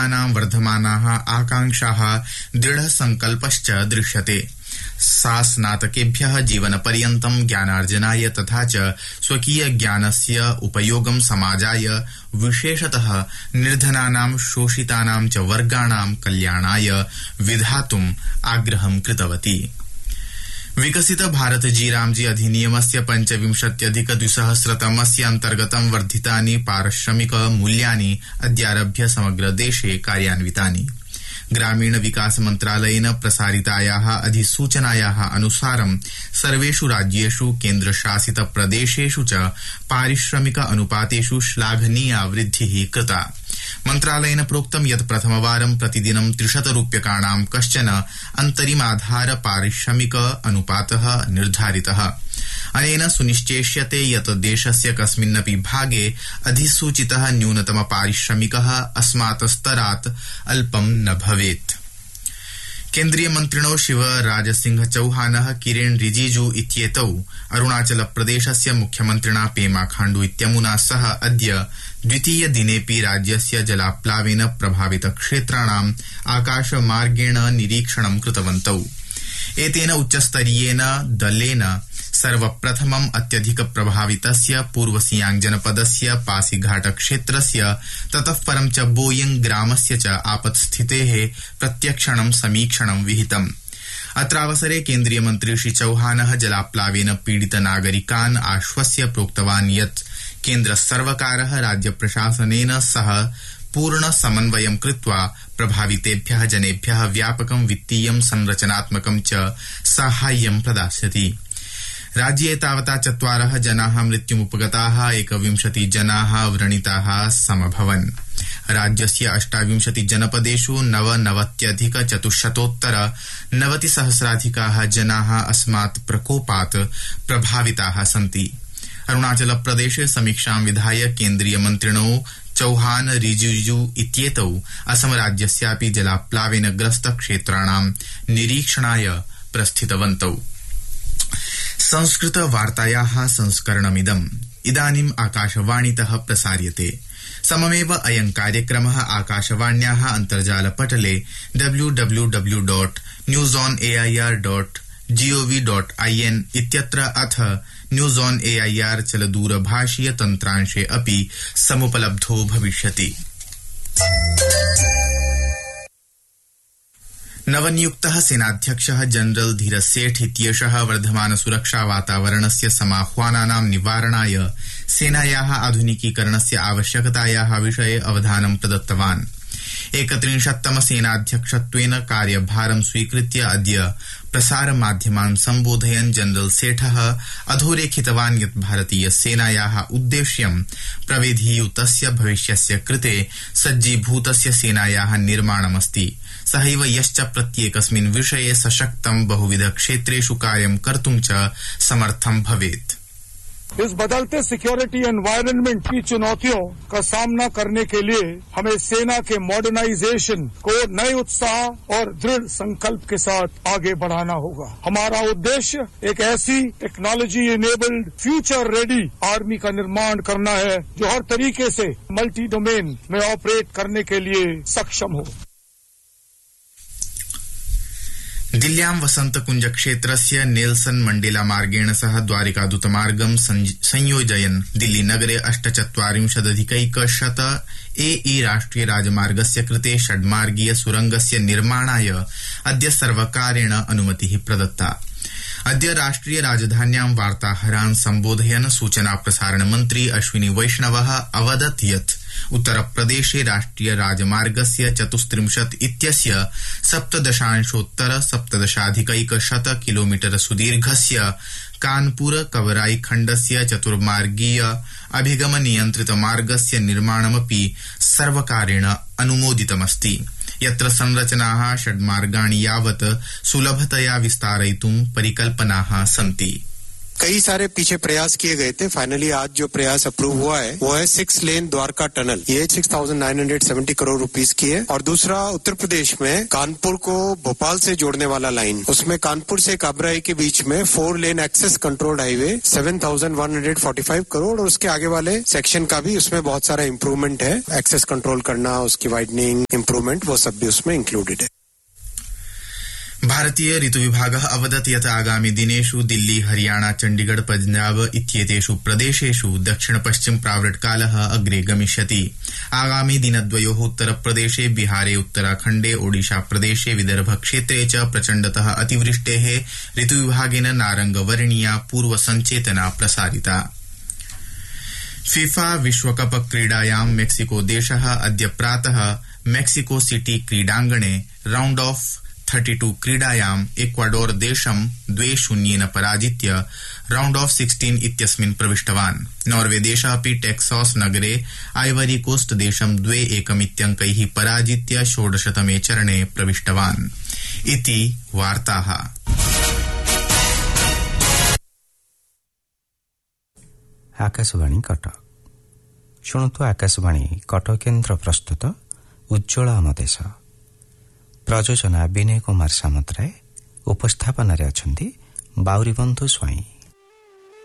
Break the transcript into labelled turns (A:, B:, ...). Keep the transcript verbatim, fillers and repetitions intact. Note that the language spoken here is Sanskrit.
A: युवानां वर्धमानाः आकांक्षाः दृढसंकल्पश्च दृश्यते। सा स्नातकेभ्यः जीवनपर्यन्तं ज्ञानार्जनाय तथा च स्वकीय ज्ञानस्य उपयोगं समाजाय विशेषतः निर्धनानां शोषितानां च वर्गाणां कल्याणाय विधातुम् आग्रहं कृतवती। विकसित भारत जी रामजी अधिनियमस्य पञ्चविंशत्यधिक द्विसहस्रतमस्य अन्तर्गतं वर्धितानि पारिश्रमिक मूल्यानि अद्यारभ्य समग्र देशे कार्यान्वितानि। ग्रामीण विकास मन्त्रालयेन प्रसारितायाः अधिसूचनायाः अनुसारं सर्वेषु राज्येषु केन्द्रशासित प्रदेशेषु च पारिश्रमिक अनुपातेषु श्लाघनीया वृद्धिः कृता। मन्त्रालयेन प्रोक्तं यत् प्रथमवारं प्रतिदिनं त्रिशत रूप्यकाणां कश्चन अन्तरिमाधार पारिश्रमिक अनुपातः निर्धारितः। अनेन सुनिश्चेष्यते यत् देशस्य कस्मिन्नपि भागे अधिसूचितः न्यूनतम पारिश्रमिकः अस्मात् स्तरात् अल्पं न भवेत्। केन्द्रीय मन्त्रिणो शिवराज सिंह चौहानः किरेन रिजिजू इत्येतौ अरुणाचल प्रदेशस्य मुख्यमन्त्रिणा पेमा खाण्डू इत्यमुना सह अद्य द्वितीय दिनेपि राज्यस्य जलाप्लावेन प्रभावित क्षेत्राणाम् आकाशमार्गेण निरीक्षणं कृतवन्तौ। एतेन उच्चस्तरीयेन दलेन सर्वप्रथमम् अत्यधिक प्रभावितस्य पूर्व सियांग जनपदस्य पासीघाट क्षेत्रस्य ततः परं च बोयिंग ग्रामस्य च आपत्स्थितेः प्रत्यक्षणं समीक्षणं विहितम्। अत्रावसरे केन्द्रीय मन्त्री श्री चौहानः जलाप्लावेन पीडित नागरिकान् आश्वस्य प्रोक्तवान् यत् केन्द्र सर्वकारः राज्य प्रशासनेन सह पूर्ण समन्वयं कृत्वा प्रभावितेभ्यः जनेभ्यः व्यापकं वित्तीयं संरचनात्मकं च साहाय्यं प्रदास्यति। राज्ये तावता चत्वारः जनाः मृत्युमुपगताः, एकविंशति जनाः व्रणिताः समभवन्। राज्यस्य अष्टाविंशति जनपदेषु नवनवत्यधिक चतुश्शतोत्तर नवतिसहस्राधिकाः जनाः अस्मात् प्रकोपात् प्रभाविताः सन्ति। अरुणाचल प्रदेशे समीक्षां विधाय केन्द्रीय मन्त्रिणो चौहान रिजिजू इत्येतौ असम राज्यस्यापि जलाप्लावेन ग्रस्त क्षेत्राणां निरीक्षणाय प्रस्थितवन्तौ। संस्कृत वार्तायाः संस्करणमिदम् इदानीम् आकाशवाणीतः प्रसार्यते। सममेव अयं कार्यक्रमः आकाशवाण्याः अन्तर्जालपटले W W W dot news on A I R dot gov dot I N इत्यत्र अथ news on A I R चलदूरभाषीय तन्त्रांशे अपि समुपलब्धो भविष्यति। नवनियुक्तः सेनाध्यक्षः जनरल धीरज सेठ इत्येषः वर्धमान सुरक्षा वातावरणस्य समाह्वानानां निवारणाय सेनायाः आधुनिकीकरणस्य आवश्यकतायाः विषये अवधानं प्रदत्तवान्। एकत्रिंशत्तम सेनाध्यक्षत्वेन कार्यभारं स्वीकृत्य अद्य प्रसारमाध्यमान् सम्बोधयन् जनरल सेठः अधोरेखितवान् यत् भारतीय सेनायाः उद्देश्यं प्रविधियुतस्य भविष्यस्य कृते सज्जीभूतस्य सेनायाः निर्माणमस्ति। सहैव यश्च प्रत्येकस्मिन् विषये सशक्तं बहुविध क्षेत्रेषु कार्यं कर्तुं च समर्थं भवेत्।
B: इस बदलते सिक्योरिटी एनवायरनमेंट की चुनौतियों का सामना करने के लिए हमें सेना के मॉडर्नाइजेशन को नए उत्साह और दृढ़ संकल्प के साथ आगे बढ़ाना होगा। हमारा उद्देश्य एक ऐसी technology enabled future ready army का निर्माण करना है जो हर तरीके से मल्टी डोमेन में ऑपरेट करने के लिए सक्षम हो।
A: दिल्ल्यां वसन्तकुंज क्षेत्रस्य नेल्सन मण्डेला मार्गेण सह द्वारिकादूतमार्गं संयोजयन् दिल्ली नगरे अष्टचत्वारिंशदधिकैकशत ए ई राष्ट्रिय राजमार्गस्य कृते षड्मार्गीय सुरंगस्य निर्माणाय अद्य सर्वकारेण अनुमतिः प्रदत्ता। अद्य राष्ट्रिय राजधान्यां वार्ताहरान् सम्बोधयन् सूचना प्रसारण मन्त्री अश्विनी वैष्णवः अवदत् यत् उत्तरप्रदेशे राष्ट्रिय राजमार्गस्य चतुस्त्रिंशत् इत्यस्य सप्तदशांशोत्तर सप्तदशाधिकैकशत किलोमीटर सुदीर्घस्य कानपुर कवराई खण्डस्य चतुर्मार्गीय अभिगम नियन्त्रित मार्गस्य निर्माणमपि सर्वकारेण अनुमोदितमस्ति, यत्र संरचनाः षड्मार्गाणि यावत् सुलभतया विस्तारयितुं परिकल्पनाः सन्ति।
C: कई सारे पीछे प्रयास किए गए थे। फाइनली आज जो प्रयास अप्रूव हुआ है वो है सिक्स लेन द्वारका टनल। ये six thousand nine hundred seventy crore rupees की है। और दूसरा उत्तर प्रदेश में कानपुर को भोपाल से जोड़ने वाला लाइन, उसमें कानपुर से काबराई के बीच में four lane access controlled highway सेवन थाउजेंड वन हंड्रेड फोर्टी फाइव करोड़। और उसके आगे वाले सेक्शन का भी उसमें बहुत सारा इम्प्रूवमेंट है, एक्सेस कंट्रोल करना, उसकी वाइडनिंग, इम्प्रूवमेंट, वो सब भी उसमें इंक्लूडेड है।
A: भारतीय ऋतु विभागः अवदत् यत् आगामि दिनेषु दिल्ली, हरियाणा, चण्डीगढ़, पंजाब इत्येतेषु प्रदेशेषु दक्षिण पश्चिम प्रावृट्कालः अग्रे गमिष्यति। आगामि दिनद्वयोः उत्तरप्रदेशे, बिहारे, उत्तराखण्डे, ओडिशा प्रदेशे, विदर्भ क्षेत्रे च प्रचण्डतः अतिवृष्टेः ऋतुविभागेन नारंगवर्णीया पूर्वसञ्चेतना प्रसारिता। फीफा विश्वकप क्रीडायां मेक्सिको देशः अद्य प्रातः मेक्सिको सिटी क्रीडाङ्गणे राउण्ड ऑफ थर्टी टू क्रीडायाम् इक्वाडोर देशं द्वे शून्येन पराजित्य राउण्ड ऑफ सिक्सटीन इत्यस्मिन् प्रविष्टवान्। नॉर्वे देशः अपि टेक्सास नगरे आइवरी कोस्ट देशं द्वे एकमित्यङ्कैः पराजित्य षोडशतमे चरणे प्रविष्टवान्। इति वार्ताः।
D: आकाशवाणी कटक शुणुतु आकाशवाणी कटक केन्द्र प्रस्तुत उज्ज्वल आम देश। प्रयोजना विनय कुमार सामन्तराय, उपस्थापन रे अछंती बाउरी बंधु स्वाई।